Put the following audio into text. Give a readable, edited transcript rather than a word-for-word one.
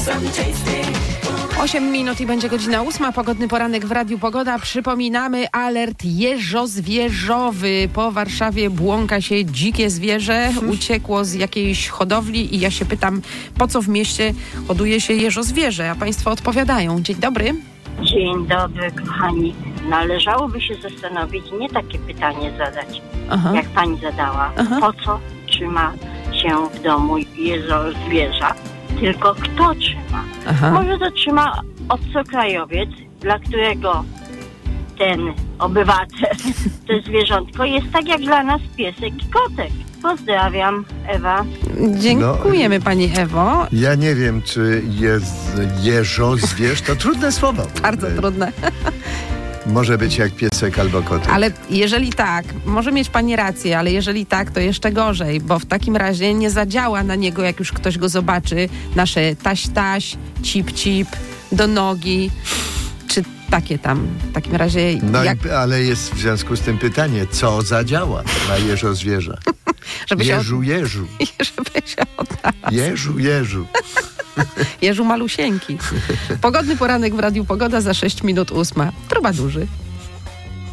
8 minut i będzie godzina 8. Pogodny poranek w Radiu Pogoda. Przypominamy alert jeżozwierzowy. Po Warszawie błąka się dzikie zwierzę. Uciekło z jakiejś hodowli i ja się pytam, po co w mieście hoduje się jeżozwierzę? A państwo odpowiadają. Dzień dobry. Dzień dobry, kochani. Należałoby się zastanowić, nie takie pytanie zadać, jak pani zadała. Po co trzyma się w domu jeżozwierza? Tylko kto trzyma? Może to trzyma obcokrajowiec, dla którego ten obywatel, to zwierzątko jest tak jak dla nas piesek i kotek. Pozdrawiam, Ewa. Dziękujemy pani Ewo. Ja nie wiem, czy jest jeżozwierz, to trudne słowo. Bardzo trudne. Może być jak piesek albo kotek. Ale jeżeli tak, może mieć pani rację, ale jeżeli tak, to jeszcze gorzej, bo w takim razie nie zadziała na niego, jak już ktoś go zobaczy, nasze taś, cip, do nogi, czy takie tam. W takim razie... No ale jest w związku z tym pytanie, co zadziała na jeżozwierza? Żeby Jeżu. Żeby się odnalazł. Jeżu. Jeżu malusieńki. Pogodny poranek w Radiu Pogoda za 6 minut 8. Trubadurzy.